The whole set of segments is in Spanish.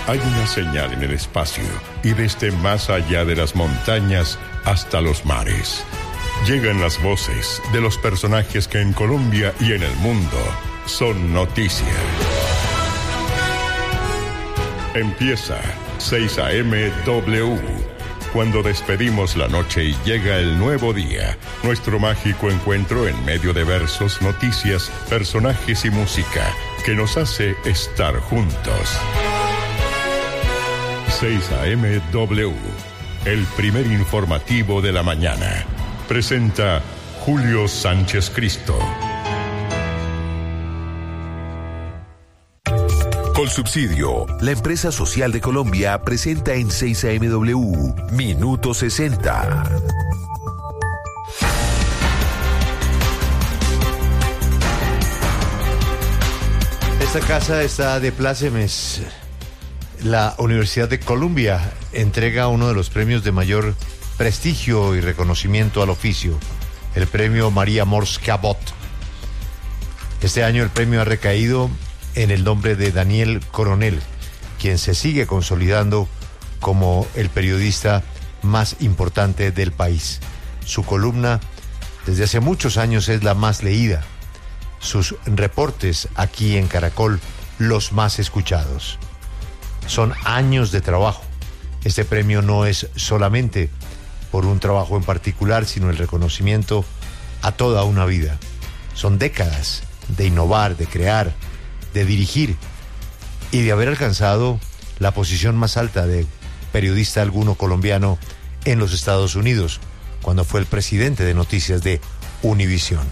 Hay una señal en el espacio y desde más allá de las montañas hasta los mares. Llegan las voces de los personajes que en Colombia y en el mundo son noticia. Empieza 6 AM W. Cuando despedimos la noche y llega el nuevo día, nuestro mágico encuentro en medio de versos, noticias, personajes y música que nos hace estar juntos. 6 AM W, el primer informativo de la mañana. Presenta Julio Sánchez Cristo. Colsubsidio, la empresa social de Colombia, presenta en 6 AMW, Minuto 60. Esta casa está de plácemes. La Universidad de Columbia entrega uno de los premios de mayor prestigio y reconocimiento al oficio, el premio María Mors Cabot. Este año el premio ha recaído en el nombre de Daniel Coronel, quien se sigue consolidando como el periodista más importante del país. Su columna desde hace muchos años es la más leída. Sus reportes aquí en Caracol, los más escuchados. Son años de trabajo. Este premio no es solamente por un trabajo en particular, sino el reconocimiento a toda una vida. Son décadas de innovar, de crear, de dirigir y de haber alcanzado la posición más alta de periodista alguno colombiano en los Estados Unidos, cuando fue el presidente de noticias de Univisión.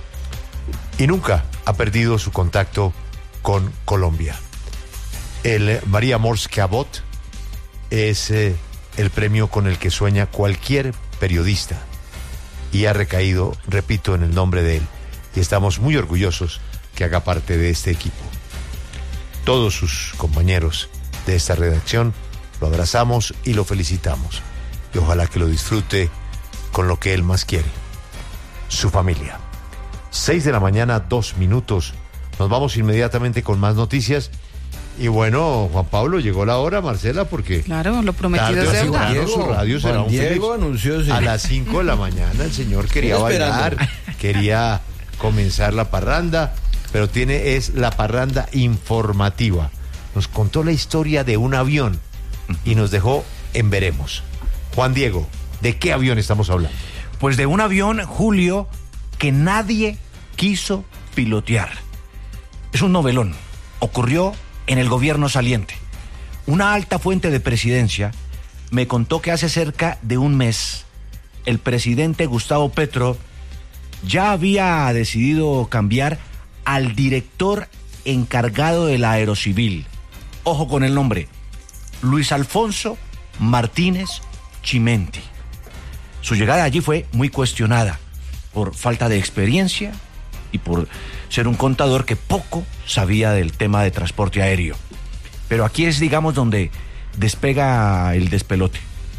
Y nunca ha perdido su contacto con Colombia. El María Mors Cabot es el premio con el que sueña cualquier periodista y ha recaído, repito, en el nombre de él. Y estamos muy orgullosos que haga parte de este equipo. Todos sus compañeros de esta redacción lo abrazamos y lo felicitamos. Y ojalá que lo disfrute con lo que él más quiere, su familia. 6 de la mañana, 2 minutos. Nos vamos inmediatamente con más noticias. Y bueno, Juan Pablo, llegó la hora, Marcela, porque... Claro, lo prometido es deuda. Su radio será un Diego anunció, sí. A las 5 de la mañana el señor quería bailar, quería comenzar la parranda, pero es la parranda informativa. Nos contó la historia de un avión y nos dejó en veremos. Juan Diego, ¿de qué avión estamos hablando? Pues de un avión, Julio, que nadie quiso pilotear. Es un novelón. Ocurrió en el gobierno saliente. Una alta fuente de presidencia me contó que hace cerca de un mes el presidente Gustavo Petro ya había decidido cambiar al director encargado de la Aerocivil. Ojo con el nombre: Luis Alfonso Martínez Chimenti. Su llegada allí fue muy cuestionada por falta de experiencia y por ser un contador que poco sabía del tema de transporte aéreo. Pero aquí es, digamos, donde despega el despelote.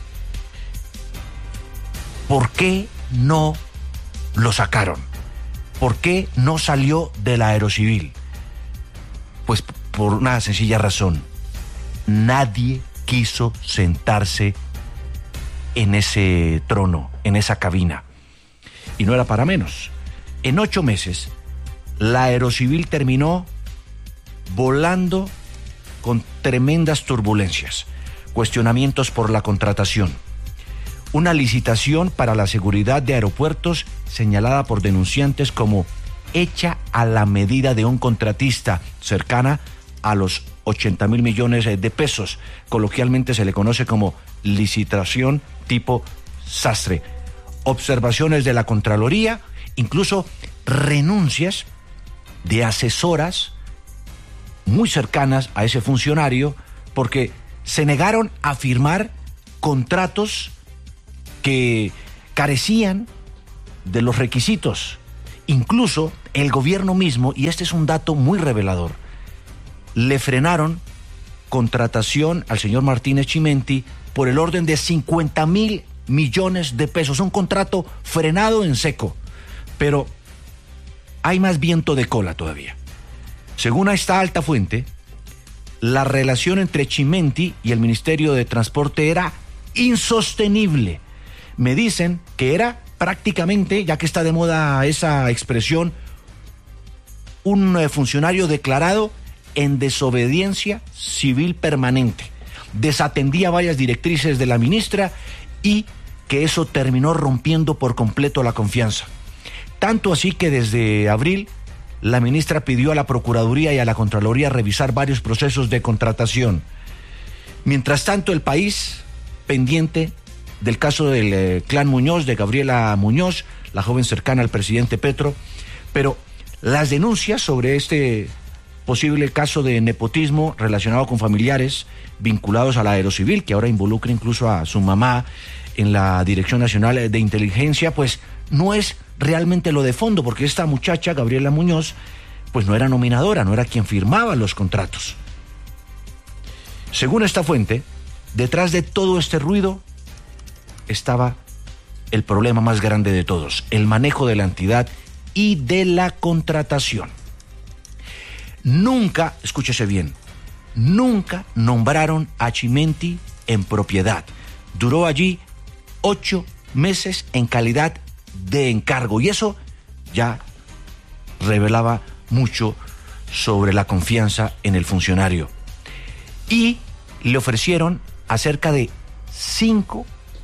¿Por qué no lo sacaron? ¿Por qué no salió de la Aerocivil? Pues por una sencilla razón. Nadie quiso sentarse en ese trono, en esa cabina. Y no era para menos. En 8 meses, la Aerocivil terminó volando con tremendas turbulencias, cuestionamientos por la contratación, una licitación para la seguridad de aeropuertos señalada por denunciantes como hecha a la medida de un contratista, cercana a los 80.000 millones de pesos. Coloquialmente se le conoce como licitación tipo sastre. Observaciones de la Contraloría, incluso renuncias de asesoras muy cercanas a ese funcionario, porque se negaron a firmar contratos que carecían de los requisitos. Incluso el gobierno mismo, y este es un dato muy revelador, le frenaron contratación al señor Martínez Chimenti por el orden de 50.000 millones de pesos. Un contrato frenado en seco. Pero hay más viento de cola todavía. Según esta alta fuente, la relación entre Chimenti y el Ministerio de Transporte era insostenible. Me dicen que era prácticamente, ya que está de moda esa expresión, un funcionario declarado en desobediencia civil permanente. Desatendía varias directrices de la ministra y que eso terminó rompiendo por completo la confianza. Tanto así que desde abril la ministra pidió a la Procuraduría y a la Contraloría revisar varios procesos de contratación. Mientras tanto, el país pendiente del caso del clan Muñoz, de Gabriela Muñoz, la joven cercana al presidente Petro, pero las denuncias sobre este posible caso de nepotismo relacionado con familiares vinculados a la Aerocivil, que ahora involucra incluso a su mamá en la Dirección Nacional de Inteligencia, pues no es realmente lo de fondo, porque esta muchacha, Gabriela Muñoz, pues no era nominadora, no era quien firmaba los contratos. Según esta fuente, detrás de todo este ruido estaba el problema más grande de todos, el manejo de la entidad y de la contratación. Nunca, escúchese bien, nunca nombraron a Chimenti en propiedad. Duró allí 8 meses en calidad de encargo, y eso ya revelaba mucho sobre la confianza en el funcionario. Y le ofrecieron a cerca de cinco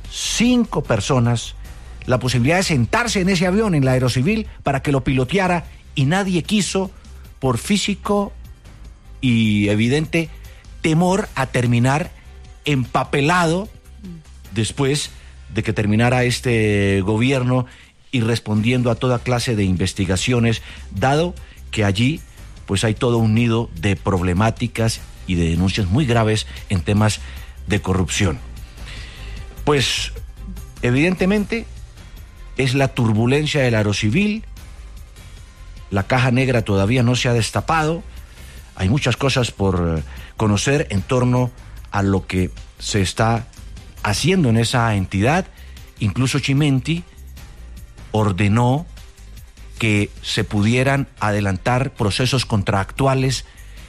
personas la posibilidad de sentarse en ese avión, en la Aerocivil, para que lo piloteara, y nadie quiso, por físico y evidente temor a terminar empapelado después de que terminara este gobierno y respondiendo a toda clase de investigaciones, dado que allí pues hay todo un nido de problemáticas y de denuncias muy graves en temas de corrupción. Pues evidentemente es la turbulencia del Aerocivil, la caja negra todavía no se ha destapado, hay muchas cosas por conocer en torno a lo que se está haciendo en esa entidad. Incluso Chimenti ordenó que se pudieran adelantar procesos contractuales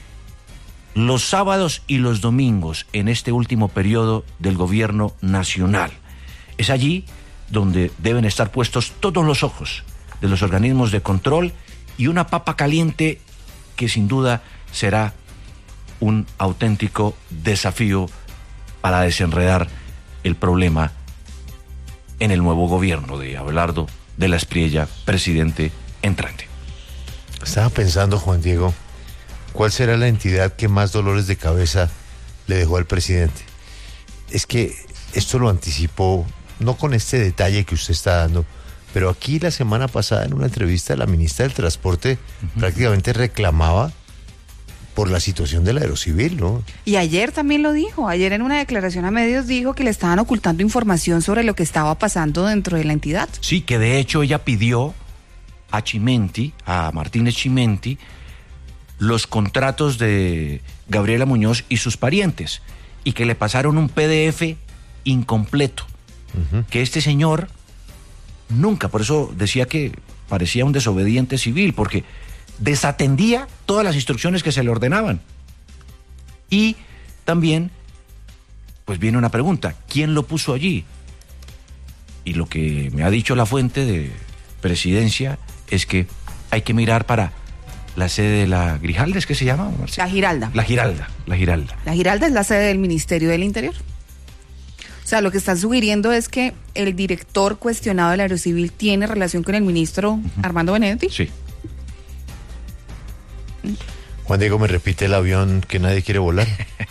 los sábados y los domingos en este último periodo del gobierno nacional. Es allí donde deben estar puestos todos los ojos de los organismos de control y una papa caliente que sin duda será un auténtico desafío para desenredar el problema en el nuevo gobierno de Abelardo de la Espriella, presidente entrante. Estaba pensando, Juan Diego, ¿cuál será la entidad que más dolores de cabeza le dejó al presidente? Es que esto lo anticipó, no con este detalle que usted está dando, pero aquí la semana pasada en una entrevista la ministra del Transporte prácticamente reclamaba por la situación de la Aerocivil, ¿no? Y ayer también lo dijo, ayer en una declaración a medios dijo que le estaban ocultando información sobre lo que estaba pasando dentro de la entidad. Sí, que de hecho ella pidió a Chimenti, a Martínez Chimenti, los contratos de Gabriela Muñoz y sus parientes, y que le pasaron un PDF incompleto, que este señor nunca, por eso decía que parecía un desobediente civil, porque desatendía todas las instrucciones que se le ordenaban. Y también, pues viene una pregunta, ¿quién lo puso allí? Y lo que me ha dicho la fuente de presidencia es que hay que mirar para la sede de la Grijalda, ¿es que se llama? La Giralda. La Giralda. La Giralda es la sede del Ministerio del Interior. O sea, lo que están sugiriendo es que el director cuestionado del Aerocivil tiene relación con el ministro Armando Benedetti. Sí. Juan Diego, ¿me repite el avión que nadie quiere volar?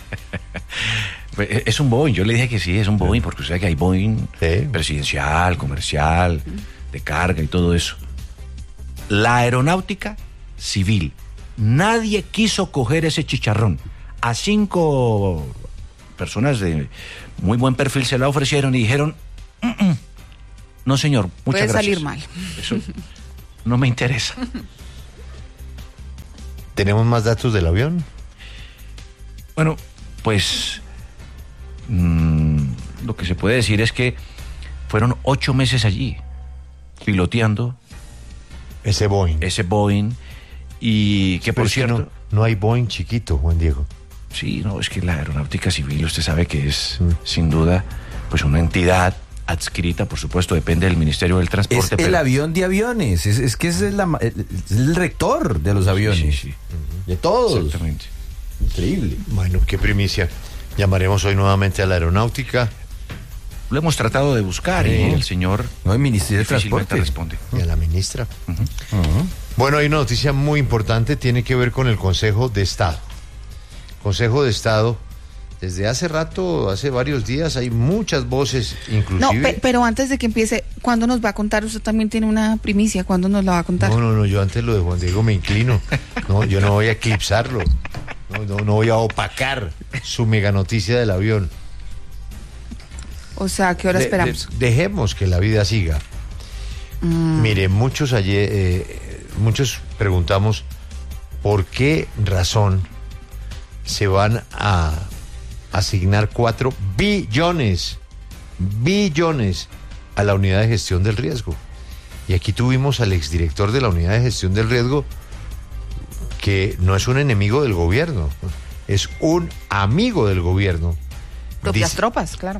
Es un Boeing, yo le dije que sí, es un Boeing, porque usted sabe que hay Boeing presidencial, comercial, de carga y todo eso. La aeronáutica civil, nadie quiso coger ese chicharrón. A 5 personas de muy buen perfil se la ofrecieron y dijeron, no señor, muchas gracias. Puede salir mal. Eso no me interesa. ¿Tenemos más datos del avión? Bueno, pues lo que se puede decir es que fueron 8 meses allí piloteando ese Boeing. Y que, por cierto, no hay Boeing chiquito, Juan Diego. Sí, no, es que la aeronáutica civil, usted sabe que es, sin duda, pues una entidad adscrita, por supuesto, depende del Ministerio del Transporte. Es el avión de aviones, es que es el rector de los aviones. Sí. De todos. Exactamente. Increíble. Bueno, qué primicia. Llamaremos hoy nuevamente a la aeronáutica Lo hemos tratado de buscar y el señor No, el Ministerio de difícilmente Transporte. responde. y a la ministra. Bueno, hay una noticia muy importante, tiene que ver con el Consejo de Estado. Consejo de Estado, desde hace rato, hace varios días, hay muchas voces, No, inclusive... pero antes de que empiece, ¿cuándo nos va a contar? Usted también tiene una primicia, ¿cuándo nos la va a contar? No, yo antes lo de Juan Diego me inclino. No, yo no voy a eclipsarlo. No voy a opacar su mega noticia del avión. O sea, ¿qué hora esperamos? Dejemos que la vida siga. Mire, muchos preguntamos por qué razón se van a asignar 4 billones a la unidad de gestión del riesgo. Y aquí tuvimos al exdirector de la unidad de gestión del riesgo, que no es un enemigo del gobierno, es un amigo del gobierno. Propias tropas, claro.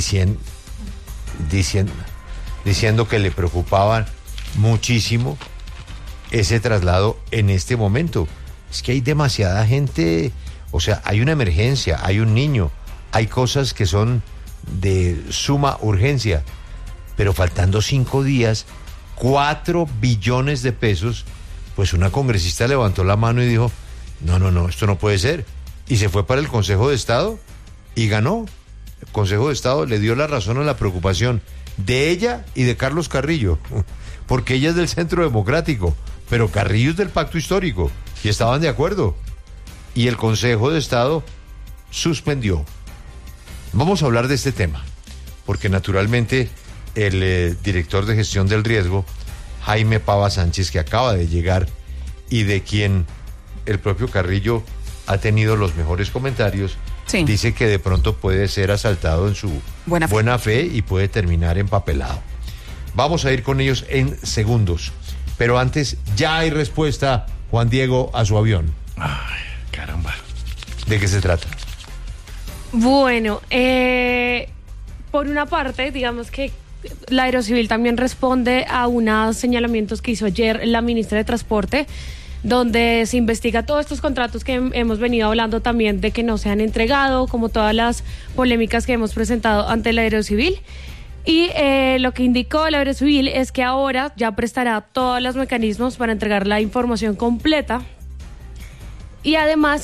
Diciendo que le preocupaba muchísimo ese traslado en este momento. Es que hay demasiada gente, o sea, hay una emergencia, hay un niño, hay cosas que son de suma urgencia, pero faltando 5 días, 4 billones de pesos, pues una congresista levantó la mano y dijo, no, esto no puede ser. Y se fue para el Consejo de Estado y ganó. El Consejo de Estado le dio la razón a la preocupación de ella y de Carlos Carrillo, porque ella es del Centro Democrático, pero Carrillo es del Pacto Histórico, y estaban de acuerdo. Y el Consejo de Estado suspendió. Vamos a hablar de este tema, porque naturalmente el director de gestión del riesgo, Jaime Pava Sánchez, que acaba de llegar y de quien el propio Carrillo ha tenido los mejores comentarios, Sí. dice que de pronto puede ser asaltado en su buena fe y puede terminar empapelado. Vamos a ir con ellos en segundos, pero antes ya hay respuesta, Juan Diego, a su avión. Ay, caramba. ¿De qué se trata? Bueno, por una parte, digamos que la Aerocivil también responde a unos señalamientos que hizo ayer la ministra de Transporte, donde se investiga todos estos contratos que hemos venido hablando también de que no se han entregado, como todas las polémicas que hemos presentado ante la Aerocivil. Y lo que indicó la Aerocivil es que ahora ya prestará todos los mecanismos para entregar la información completa y además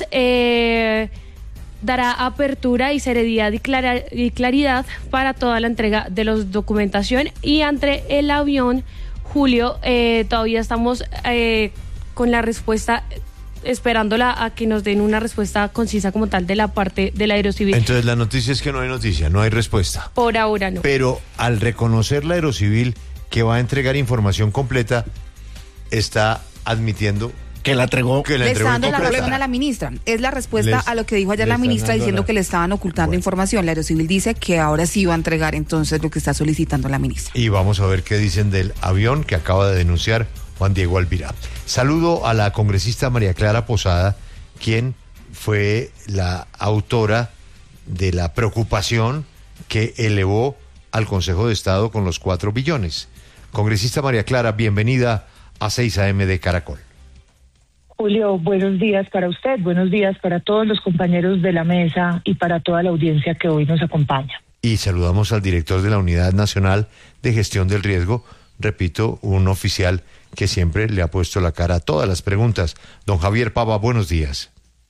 dará apertura y seriedad y claridad para toda la entrega de la documentación. Y entre el avión, Julio, todavía estamos con la respuesta, esperándola a que nos den una respuesta concisa como tal de la parte de la Aerocivil. Entonces la noticia es que no hay noticia, no hay respuesta. Por ahora no. Pero al reconocer la Aerocivil que va a entregar información completa, está admitiendo Que la entregó. que la Le entregó está dando la incompleta. razón a la ministra. Es la respuesta Les- a lo que dijo ayer le la están ministra dando diciendo la- que le estaban ocultando Bueno. información. La Aerocivil dice que ahora sí va a entregar entonces lo que está solicitando la ministra. Y vamos a ver qué dicen del avión que acaba de denunciar Juan Diego Alvirá. Saludo a la congresista María Clara Posada, quien fue la autora de la preocupación que elevó al Consejo de Estado con los 4 billones. Congresista María Clara, bienvenida a 6 AM de Caracol. Julio, buenos días para usted, buenos días para todos los compañeros de la mesa y para toda la audiencia que hoy nos acompaña. Y saludamos al director de la Unidad Nacional de Gestión del Riesgo, repito, un oficial que siempre le ha puesto la cara a todas las preguntas. Don Javier Pava, buenos días.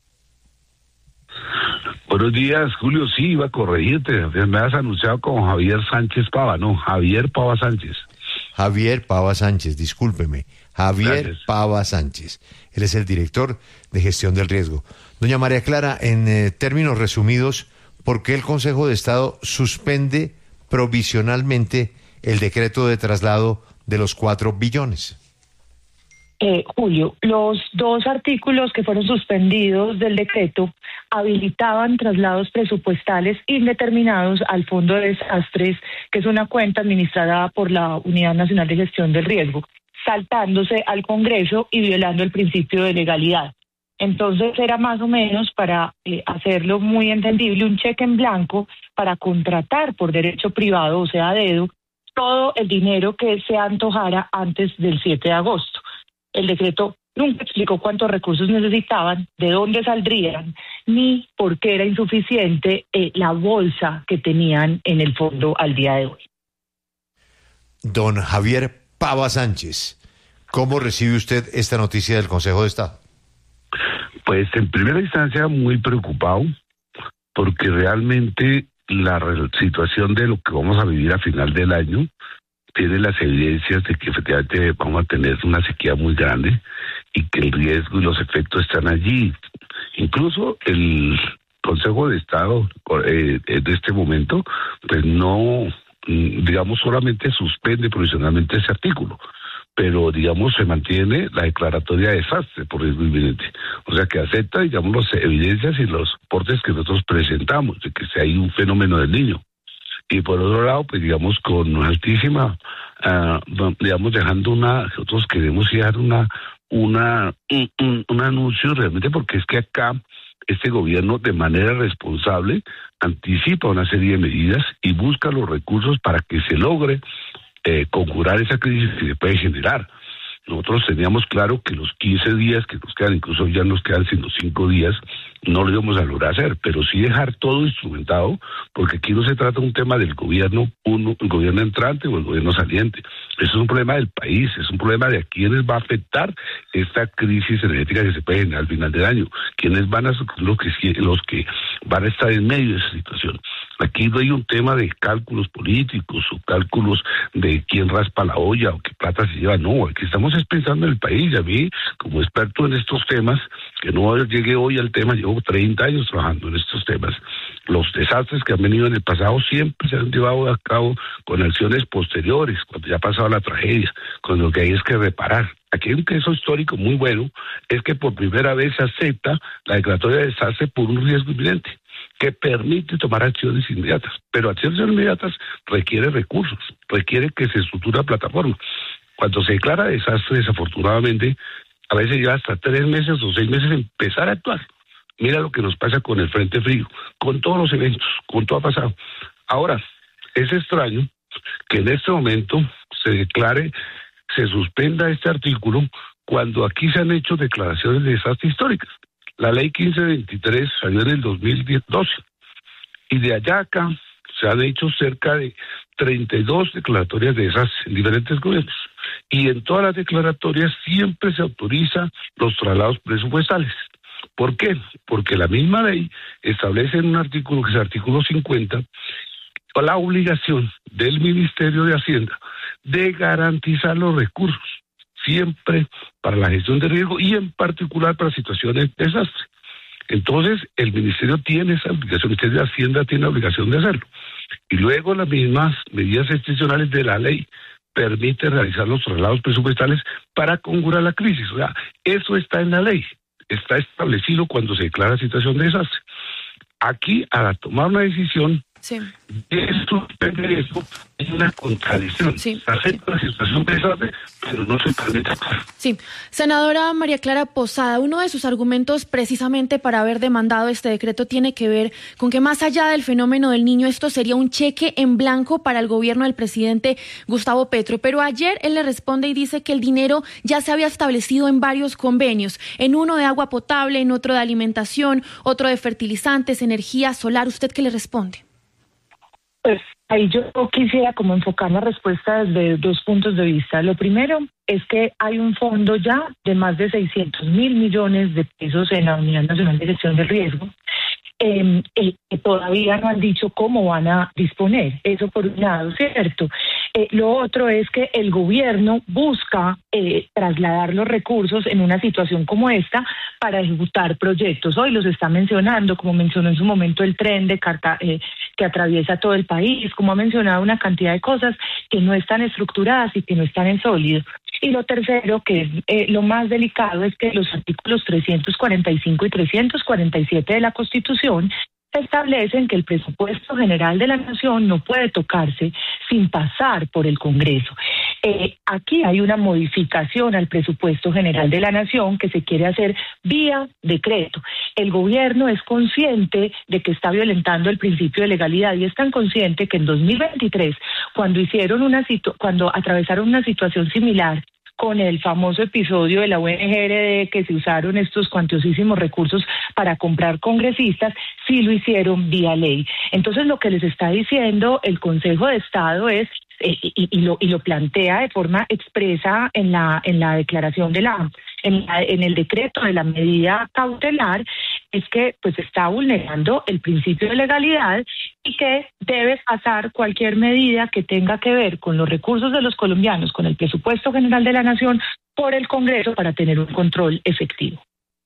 Buenos días, Julio. Sí, iba a corregirte. Me has anunciado como Javier Sánchez Pava, no, Javier Pava Sánchez. Javier Pava Sánchez, discúlpeme. Javier Gracias. Pava Sánchez. Él es el director de gestión del riesgo. Doña María Clara, en términos resumidos, ¿por qué el Consejo de Estado suspende provisionalmente el decreto de traslado de los 4 billones? Julio, los 2 artículos que fueron suspendidos del decreto habilitaban traslados presupuestales indeterminados al Fondo de Desastres, que es una cuenta administrada por la Unidad Nacional de Gestión del Riesgo, saltándose al Congreso y violando el principio de legalidad. Entonces era más o menos, para hacerlo muy entendible, un cheque en blanco para contratar por derecho privado, o sea, a dedo, todo el dinero que se antojara antes del 7 de agosto. El decreto nunca explicó cuántos recursos necesitaban, de dónde saldrían, ni por qué era insuficiente la bolsa que tenían en el fondo al día de hoy. Don Javier Pava Sánchez, ¿cómo recibe usted esta noticia del Consejo de Estado? Pues en primera instancia muy preocupado, porque realmente la situación de lo que vamos a vivir a final del año tiene las evidencias de que efectivamente vamos a tener una sequía muy grande y que el riesgo y los efectos están allí. Incluso el Consejo de Estado de este momento, pues no, digamos, solamente suspende provisionalmente ese artículo, pero digamos se mantiene la declaratoria de desastre por riesgo inminente. O sea que acepta, digamos, las evidencias y los reportes que nosotros presentamos de que si hay un fenómeno del Niño. Y por otro lado, pues digamos, con una altísima, digamos, dejando nosotros queremos dejar un anuncio realmente, porque es que acá este gobierno de manera responsable anticipa una serie de medidas y busca los recursos para que se logre conjurar esa crisis que se puede generar. Nosotros teníamos claro que los 15 días que nos quedan, incluso ya nos quedan sino 5 días, no lo íbamos a lograr hacer, pero sí dejar todo instrumentado, porque aquí no se trata de un tema del gobierno, el gobierno entrante o el gobierno saliente. Eso es un problema del país, es un problema de a quiénes va a afectar esta crisis energética que se puede generar al final del año, quiénes van a ser los que van a estar en medio de esa situación. Aquí no hay un tema de cálculos políticos o cálculos de quién raspa la olla o qué plata se lleva, no, aquí estamos pensando en el país. Y a mí, como experto en estos temas, que no llegué hoy al tema, llevo 30 años trabajando en estos temas. Los desastres que han venido en el pasado siempre se han llevado a cabo con acciones posteriores, cuando ya ha pasado la tragedia, con lo que hay es que reparar. Aquí hay un caso histórico muy bueno, es que por primera vez se acepta la declaratoria de desastre por un riesgo inminente, que permite tomar acciones inmediatas. Pero acciones inmediatas requiere recursos, requiere que se estructure la plataforma. Cuando se declara desastre, desafortunadamente, a veces lleva hasta 3 meses o 6 meses empezar a actuar. Mira lo que nos pasa con el Frente Frío, con todos los eventos, con todo ha pasado. Ahora, es extraño que en este momento se suspenda este artículo cuando aquí se han hecho declaraciones de desastre históricas. La ley 1523 salió en el 2012 y de allá acá se han hecho cerca de 32 declaratorias de desastre en diferentes gobiernos. Y en todas las declaratorias siempre se autoriza los traslados presupuestales. ¿Por qué? Porque la misma ley establece en un artículo, que es el artículo 50, la obligación del Ministerio de Hacienda de garantizar los recursos, siempre para la gestión de riesgo y en particular para situaciones de desastre. Entonces, el Ministerio tiene esa obligación, el Ministerio de Hacienda tiene la obligación de hacerlo. Y luego las mismas medidas excepcionales de la ley permiten realizar los traslados presupuestales para conjurar la crisis. O sea, eso está en la ley, está establecido cuando se declara situación de desastre. Aquí, al tomar una decisión, sí, esto es una contradicción. Sí, acepta la situación de desastre, pero no se permite actuar. Sí. Senadora María Clara Posada, uno de sus argumentos precisamente para haber demandado este decreto tiene que ver con que más allá del fenómeno del Niño, esto sería un cheque en blanco para el gobierno del presidente Gustavo Petro. Pero ayer él le responde y dice que el dinero ya se había establecido en varios convenios, en uno de agua potable, en otro de alimentación, otro de fertilizantes, energía solar. ¿Usted qué le responde? Pues ahí yo quisiera como enfocar la respuesta desde 2 puntos de vista. Lo primero es que hay un fondo ya de más de 600.000 millones de pesos en la Unidad Nacional de Gestión del Riesgo, que todavía no han dicho cómo van a disponer. Eso por un lado, ¿cierto? Lo otro es que el gobierno busca trasladar los recursos en una situación como esta para ejecutar proyectos. Hoy los está mencionando, como mencionó en su momento el tren de que atraviesa todo el país, como ha mencionado una cantidad de cosas que no están estructuradas y que no están en sólido. Y lo tercero, que es lo más delicado, es que los artículos 345 y 347 de la Constitución establecen que el presupuesto general de la Nación no puede tocarse sin pasar por el Congreso. Aquí hay una modificación al presupuesto general de la Nación que se quiere hacer vía decreto. El gobierno es consciente de que está violentando el principio de legalidad y es tan consciente que en 2023, cuando atravesaron una situación similar con el famoso episodio de la UNGRD, que se usaron estos cuantiosísimos recursos para comprar congresistas, sí lo hicieron vía ley. Entonces, lo que les está diciendo el Consejo de Estado es, y lo plantea de forma expresa en la declaración en el decreto de la medida cautelar, es que pues está vulnerando el principio de legalidad y que debe pasar cualquier medida que tenga que ver con los recursos de los colombianos, con el presupuesto general de la Nación, por el Congreso para tener un control efectivo.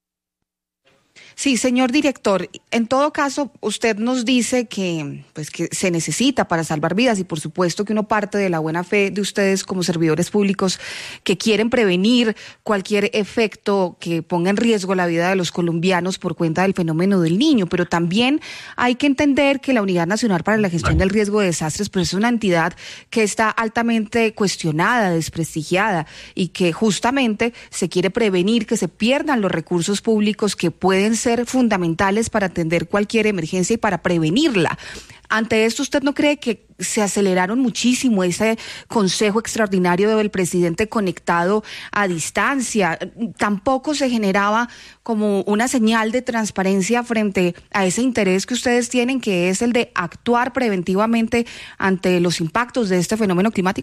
Sí, señor director, en todo caso, usted nos dice que se necesita para salvar vidas y por supuesto que uno parte de la buena fe de ustedes como servidores públicos que quieren prevenir cualquier efecto que ponga en riesgo la vida de los colombianos por cuenta del fenómeno del Niño, pero también hay que entender que la Unidad Nacional para la Gestión del Riesgo de Desastres pues es una entidad que está altamente cuestionada, desprestigiada y que justamente se quiere prevenir que se pierdan los recursos públicos que pueden ser fundamentales para atender cualquier emergencia y para prevenirla. Ante esto, ¿usted no cree que se aceleraron muchísimo ese consejo extraordinario del presidente conectado a distancia? Tampoco se generaba como una señal de transparencia frente a ese interés que ustedes tienen, que es el de actuar preventivamente ante los impactos de este fenómeno climático.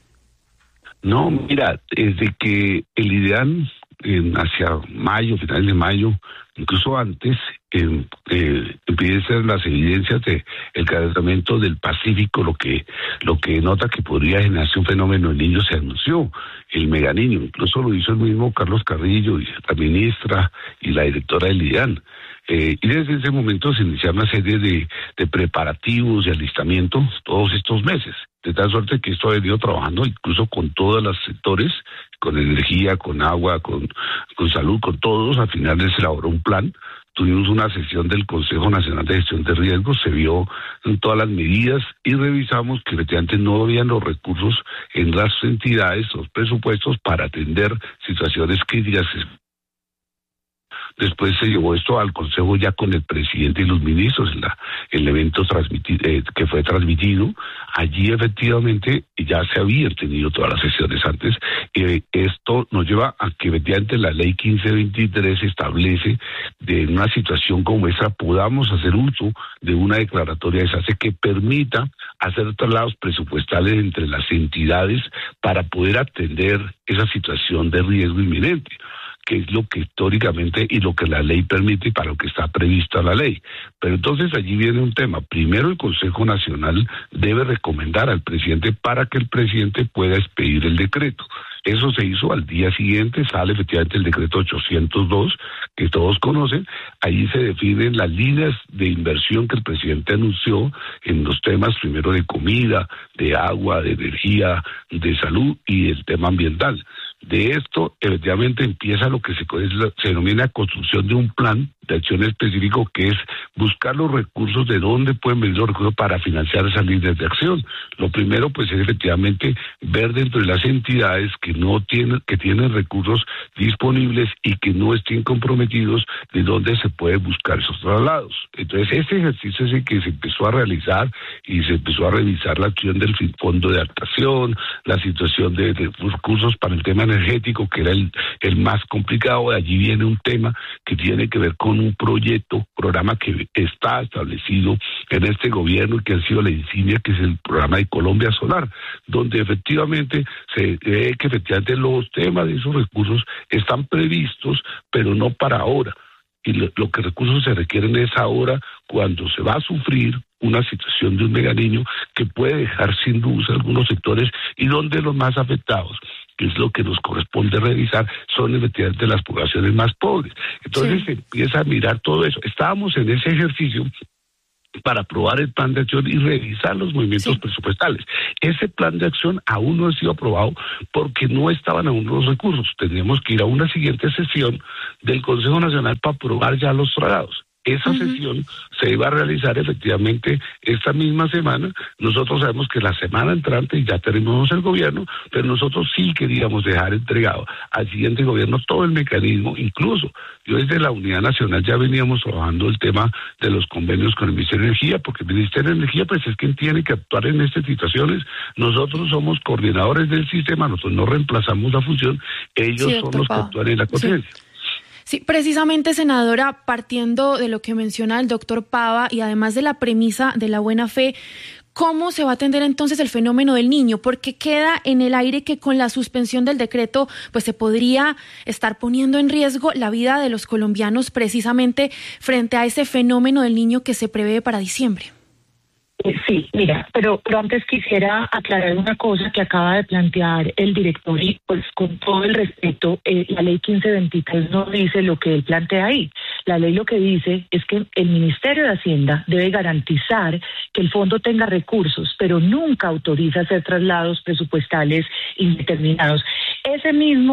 No, mira, desde que el IDEAN hacia mayo, finales de mayo, incluso antes, empiezan las evidencias de el calentamiento del Pacífico, lo que nota que podría generarse un fenómeno del Niño, se anunció el Meganiño. Incluso lo hizo el mismo Carlos Carrillo, y la ministra y la directora del IDEAN. Y desde ese momento se iniciaron una serie de preparativos y alistamientos todos estos meses, de tal suerte que esto ha venido trabajando incluso con todos los sectores, con energía, con agua, con salud, con todos. Al final se elaboró un plan. Tuvimos una sesión del Consejo Nacional de Gestión de Riesgos, se vio en todas las medidas y revisamos que efectivamente no habían los recursos en las entidades, los presupuestos para atender situaciones críticas. Después se llevó esto al Consejo ya con el presidente y los ministros, el evento que fue transmitido. Allí efectivamente ya se habían tenido todas las sesiones antes. Esto nos lleva a que efectivamente la ley 1523 establece de en una situación como esta podamos hacer uso de una declaratoria de desastre que permita hacer traslados presupuestales entre las entidades para poder atender esa situación de riesgo inminente, que es lo que históricamente y lo que la ley permite y para lo que está prevista la ley. Pero entonces allí viene un tema. Primero, el Consejo Nacional debe recomendar al presidente para que el presidente pueda expedir el decreto. Eso se hizo al día siguiente, sale efectivamente el decreto 802, que todos conocen. Ahí se definen las líneas de inversión que el presidente anunció en los temas primero de comida, de agua, de energía, de salud y el tema ambiental. De esto, efectivamente, empieza lo que se denomina construcción de un plan de acción específico, que es buscar los recursos, de dónde pueden venir los recursos para financiar esas líneas de acción. Lo primero, pues, es efectivamente ver dentro de las entidades que tienen recursos disponibles y que no estén comprometidos, de dónde se puede buscar esos traslados. Entonces, este ejercicio es el que se empezó a realizar y se empezó a revisar la acción del fondo de adaptación, la situación de recursos para el tema energético, que era el más complicado. De allí viene un tema que tiene que ver con un programa que está establecido en este gobierno y que ha sido la insignia, que es el programa de Colombia Solar, donde efectivamente se ve que efectivamente los temas de esos recursos están previstos, pero no para ahora. Y lo que recursos se requieren es ahora, cuando se va a sufrir una situación de un Meganiño que puede dejar sin luz algunos sectores y donde los más afectados, que es lo que nos corresponde revisar, son efectivamente las poblaciones más pobres. Entonces se empieza a mirar todo eso. Estábamos en ese ejercicio para aprobar el plan de acción y revisar los movimientos presupuestales. Ese plan de acción aún no ha sido aprobado porque no estaban aún los recursos. Tendríamos que ir a una siguiente sesión del Consejo Nacional para aprobar ya los traslados. esa sesión se iba a realizar efectivamente esta misma semana. Nosotros sabemos que la semana entrante ya terminamos el gobierno, pero nosotros sí queríamos dejar entregado al siguiente gobierno todo el mecanismo. Incluso yo desde la Unidad Nacional ya veníamos trabajando el tema de los convenios con el Ministerio de Energía, porque el Ministerio de Energía pues es quien tiene que actuar en estas situaciones. Nosotros somos coordinadores del sistema, nosotros no reemplazamos la función, ellos son los que actúan en la contingencia. Sí, precisamente, senadora, partiendo de lo que menciona el doctor Pava y además de la premisa de la buena fe, ¿cómo se va a atender entonces el fenómeno del niño? Porque queda en el aire que con la suspensión del decreto pues se podría estar poniendo en riesgo la vida de los colombianos precisamente frente a ese fenómeno del niño que se prevé para diciembre. Sí, mira, pero antes quisiera aclarar una cosa que acaba de plantear el director y pues con todo el respeto, la ley 1523 no dice lo que él plantea ahí. La ley lo que dice es que el Ministerio de Hacienda debe garantizar que el fondo tenga recursos, pero nunca autoriza hacer traslados presupuestales indeterminados. Esa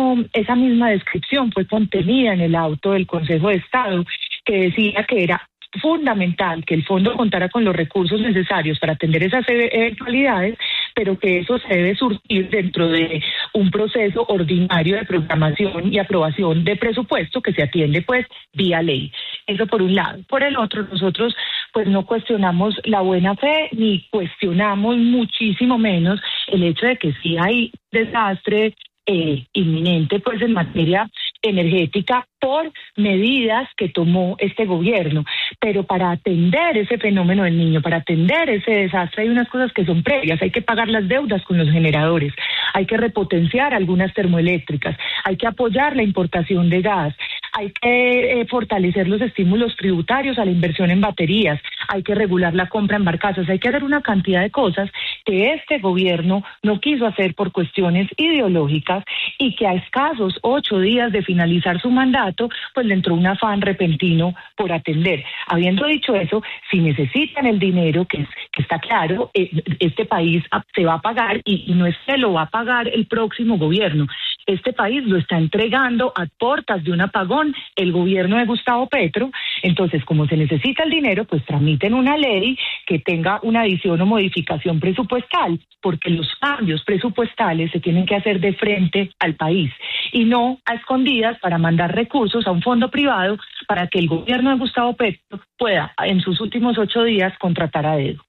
misma descripción fue contenida en el auto del Consejo de Estado que decía que era fundamental que el fondo contara con los recursos necesarios para atender esas eventualidades, pero que eso se debe surtir dentro de un proceso ordinario de programación y aprobación de presupuesto que se atiende pues vía ley. Eso por un lado. Por el otro, nosotros pues no cuestionamos la buena fe ni cuestionamos muchísimo menos el hecho de que sí hay desastre inminente pues en materia energética por medidas que tomó este gobierno, pero para atender ese fenómeno del niño, para atender ese desastre hay unas cosas que son previas, hay que pagar las deudas con los generadores, hay que repotenciar algunas termoeléctricas, hay que apoyar la importación de gas, hay que fortalecer los estímulos tributarios a la inversión en baterías, hay que regular la compra en barcazas, hay que hacer una cantidad de cosas que este gobierno no quiso hacer por cuestiones ideológicas y que a escasos 8 días de finalizar su mandato, pues le entró un afán repentino por atender. Habiendo dicho eso, si necesitan el dinero, que está claro, este país se va a pagar y no es que lo va a pagar el próximo gobierno. Este país lo está entregando a puertas de un apagón el gobierno de Gustavo Petro. Entonces, como se necesita el dinero, pues tramiten una ley que tenga una adición o modificación presupuestal, porque los cambios presupuestales se tienen que hacer de frente al país y no a escondidas para mandar recursos a un fondo privado para que el gobierno de Gustavo Petro pueda en sus últimos 8 días contratar a dedo.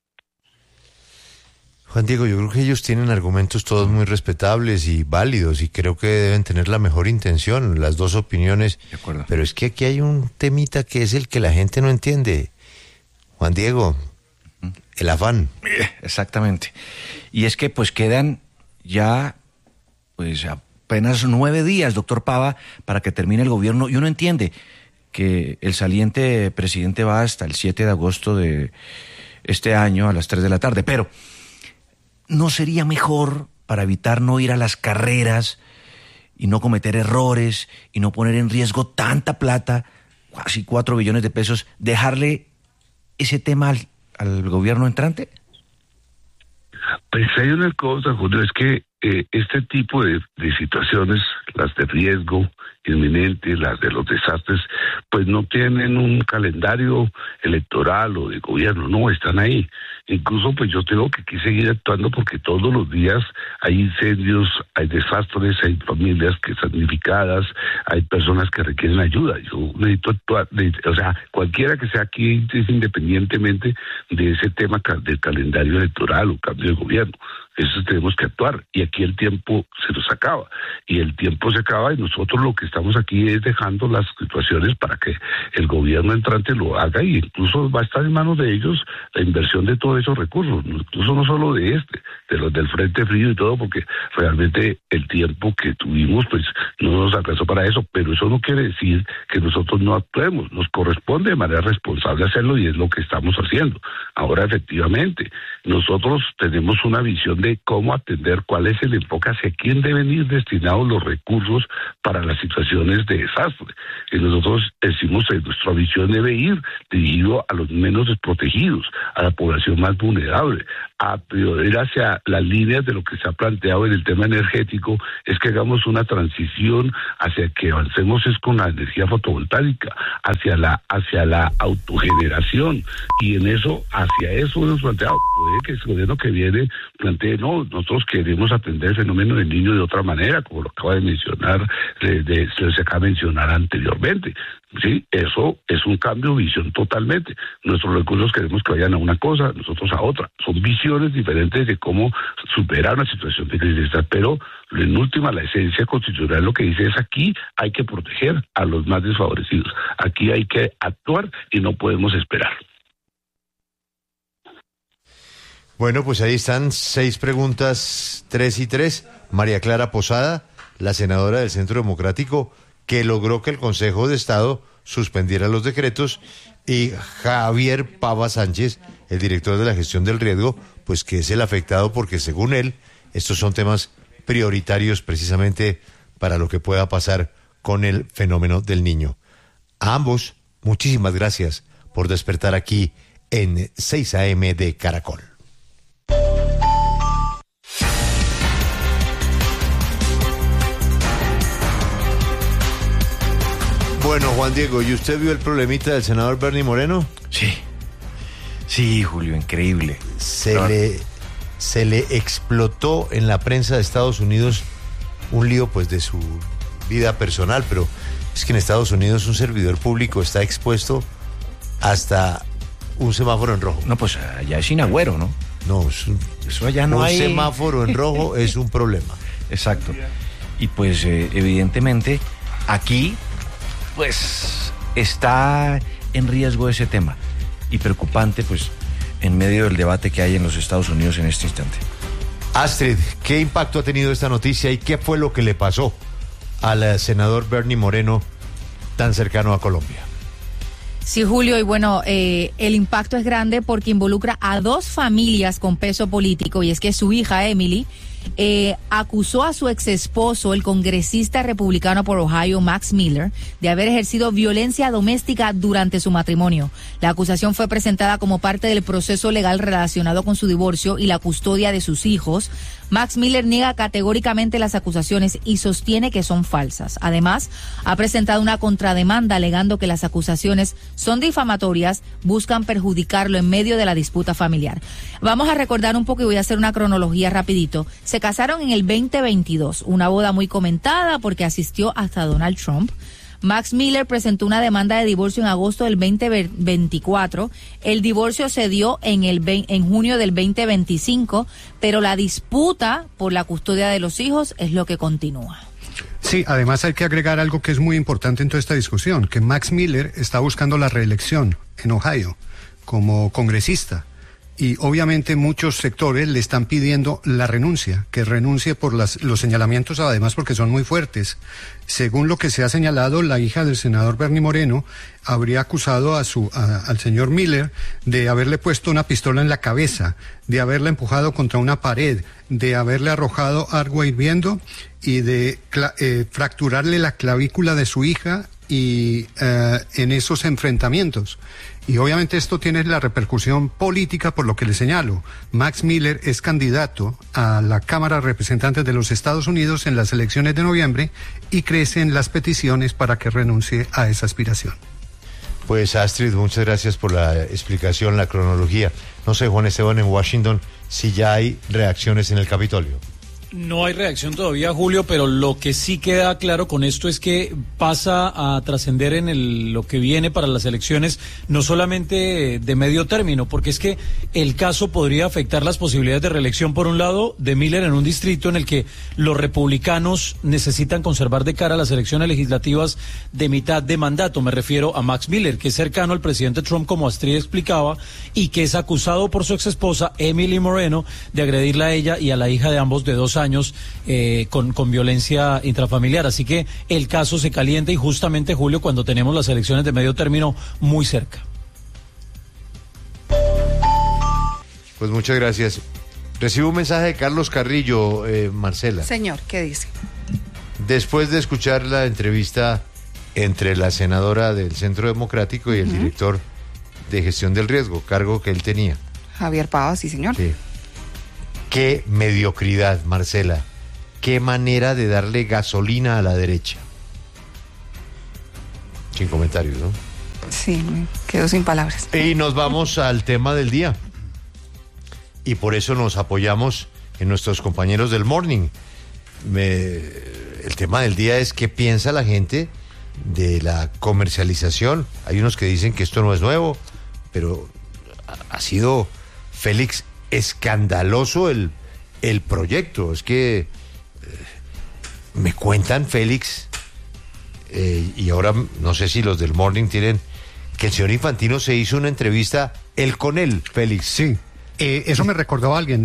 Juan Diego, yo creo que ellos tienen argumentos todos muy respetables y válidos y creo que deben tener la mejor intención, las dos opiniones. De acuerdo. Pero es que aquí hay un temita que es el que la gente no entiende. Juan Diego, el afán. Exactamente. Y es que pues quedan ya pues apenas 9 días, doctor Pava, para que termine el gobierno y uno entiende que el saliente presidente va hasta el 7 de agosto de este año a las 3 de la tarde, pero ¿no sería mejor, para evitar no ir a las carreras y no cometer errores y no poner en riesgo tanta plata, casi 4 billones de pesos, dejarle ese tema al gobierno entrante? Pues hay una cosa, Julio, es que este tipo de situaciones, las de riesgo inminente, las de los desastres, pues no tienen un calendario electoral o de gobierno, no, están ahí. Incluso pues yo tengo que aquí seguir actuando porque todos los días hay incendios, hay desastres, hay familias que están damnificadas, hay personas que requieren ayuda. Yo necesito actuar, o sea, cualquiera que sea aquí, independientemente de ese tema del calendario electoral o cambio de gobierno. Eso tenemos que actuar y aquí el tiempo se nos acaba y el tiempo se acaba y nosotros lo que estamos aquí es dejando las situaciones para que el gobierno entrante lo haga y incluso va a estar en manos de ellos la inversión de todos esos recursos, incluso no solo de los del Frente Frío y todo, porque realmente el tiempo que tuvimos pues no nos alcanzó para eso, pero eso no quiere decir que nosotros no actuemos, nos corresponde de manera responsable hacerlo y es lo que estamos haciendo. Ahora efectivamente nosotros tenemos una visión de cómo atender, cuál es el enfoque, hacia quién deben ir destinados los recursos para las situaciones de desastre. Y nosotros decimos que nuestra visión debe ir dirigido a los menos desprotegidos, a la población más vulnerable. A ir hacia las líneas de lo que se ha planteado en el tema energético es que hagamos una transición hacia que avancemos es con la energía fotovoltaica, hacia la autogeneración, y en eso, hacia eso hemos planteado. Puede que el gobierno que viene plantee, no, nosotros queremos atender el fenómeno del niño de otra manera, como lo acaba de mencionar, se acaba de mencionar anteriormente. Sí, eso es un cambio de visión totalmente. Nuestros recursos queremos que vayan a una cosa, nosotros a otra. Son visiones diferentes de cómo superar una situación de crisis, pero en última la esencia constitucional lo que dice es aquí hay que proteger a los más desfavorecidos. Aquí hay que actuar y no podemos esperar. Bueno, pues ahí están 6 preguntas, 3 y 3. María Clara Posada, la senadora del Centro Democrático, que logró que el Consejo de Estado suspendiera los decretos, y Javier Pava Sánchez, el director de la gestión del riesgo, pues que es el afectado porque según él, estos son temas prioritarios precisamente para lo que pueda pasar con el fenómeno del niño. A ambos, muchísimas gracias por despertar aquí en 6 AM de Caracol. Bueno, Juan Diego, ¿y usted vio el problemita del senador Bernie Moreno? Sí, Julio, increíble. Se le explotó en la prensa de Estados Unidos un lío pues de su vida personal, pero es que en Estados Unidos un servidor público está expuesto hasta un semáforo en rojo. No, pues allá es sin agüero, ¿no? No, eso allá no hay. Un semáforo en rojo es un problema. Exacto. Y pues evidentemente aquí pues está en riesgo ese tema, y preocupante pues en medio del debate que hay en los Estados Unidos en este instante. Astrid, ¿qué impacto ha tenido esta noticia y qué fue lo que le pasó al senador Bernie Moreno, tan cercano a Colombia? Sí, Julio, y bueno, el impacto es grande porque involucra a 2 familias con peso político, y es que su hija Emily acusó a su ex esposo, el congresista republicano por Ohio, Max Miller, de haber ejercido violencia doméstica durante su matrimonio. La acusación fue presentada como parte del proceso legal relacionado con su divorcio y la custodia de sus hijos. Max Miller niega categóricamente las acusaciones y sostiene que son falsas. Además, ha presentado una contrademanda alegando que las acusaciones son difamatorias, buscan perjudicarlo en medio de la disputa familiar. Vamos a recordar un poco y voy a hacer una cronología rapidito. Se casaron en el 2022, una boda muy comentada porque asistió hasta Donald Trump. Max Miller presentó una demanda de divorcio en agosto del 2024. El divorcio se dio en junio del 2025, pero la disputa por la custodia de los hijos es lo que continúa. Sí, además hay que agregar algo que es muy importante en toda esta discusión, que Max Miller está buscando la reelección en Ohio como congresista. Y obviamente muchos sectores le están pidiendo la renuncia, que renuncie por los señalamientos, además porque son muy fuertes. Según lo que se ha señalado, la hija del senador Bernie Moreno habría acusado al señor Miller de haberle puesto una pistola en la cabeza, de haberle empujado contra una pared, de haberle arrojado agua hirviendo y de fracturarle la clavícula de su hija y en esos enfrentamientos. Y obviamente esto tiene la repercusión política por lo que le señalo. Max Miller es candidato a la Cámara de Representantes de los Estados Unidos en las elecciones de noviembre y crecen las peticiones para que renuncie a esa aspiración. Pues Astrid, muchas gracias por la explicación, la cronología. No sé, Juan Esteban, en Washington, si ya hay reacciones en el Capitolio. No hay reacción todavía, Julio, pero lo que sí queda claro con esto es que pasa a trascender en lo que viene para las elecciones, no solamente de medio término, porque es que el caso podría afectar las posibilidades de reelección, por un lado, de Miller en un distrito en el que los republicanos necesitan conservar de cara a las elecciones legislativas de mitad de mandato. Me refiero a Max Miller, que es cercano al presidente Trump, como Astrid explicaba, y que es acusado por su exesposa, Emily Moreno, de agredirla a ella y a la hija de ambos de 2 años con violencia intrafamiliar. Así que el caso se calienta y justamente, Julio, cuando tenemos las elecciones de medio término muy cerca. Pues muchas gracias. Recibo un mensaje de Carlos Carrillo, Marcela. Señor, ¿qué dice? Después de escuchar la entrevista entre la senadora del Centro Democrático y el director de gestión del riesgo, cargo que él tenía, Javier Pava, sí, señor. Sí. Qué mediocridad, Marcela. Qué manera de darle gasolina a la derecha. Sin comentarios, ¿no? Sí, me quedo sin palabras. Y nos vamos al tema del día. Y por eso nos apoyamos en nuestros compañeros del Morning. El tema del día es qué piensa la gente de la comercialización. Hay unos que dicen que esto no es nuevo, pero ha sido, Félix, escandaloso el proyecto. Es que me cuentan, Félix, y ahora no sé si los del Morning tienen, que el señor Infantino se hizo una entrevista él con él, Félix. Sí, eso me recordó a alguien, ¿no?